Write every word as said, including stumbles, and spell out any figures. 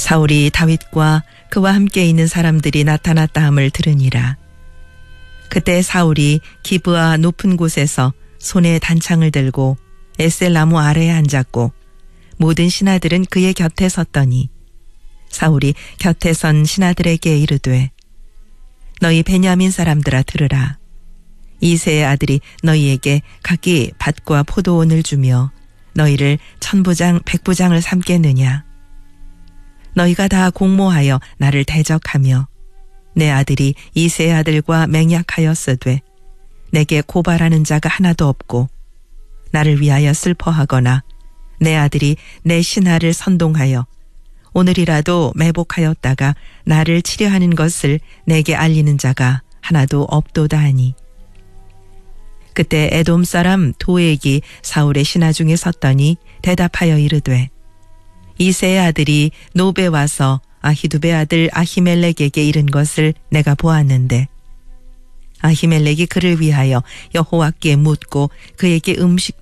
사울이 다윗과 그와 함께 있는 사람들이 나타났다 함을 들으니라. 그때 사울이 기브아 높은 곳에서 손에 단창을 들고 에셀나무 아래에 앉았고 모든 신하들은 그의 곁에 섰더니 사울이 곁에 선 신하들에게 이르되 너희 베냐민 사람들아 들으라. 이새의 아들이 너희에게 각기 밭과 포도원을 주며 너희를 천부장 백부장을 삼겠느냐. 너희가 다 공모하여 나를 대적하며 내 아들이 이새의 아들과 맹약하였으되 내게 고발하는 자가 하나도 없고 나를 위하여 슬퍼하거나 내 아들이 내 신하를 선동하여 오늘이라도 매복하였다가 나를 치려하는 것을 내게 알리는 자가 하나도 없도다 하니 그때 에돔 사람 도액이 사울의 신하 중에 섰더니 대답하여 이르되 이새의 아들이 노베 와서 아히두베 아들 아히멜렉에게 이른 것을 내가 보았는데 아히멜렉이 그를 위하여 여호와께 묻고 그에게 음식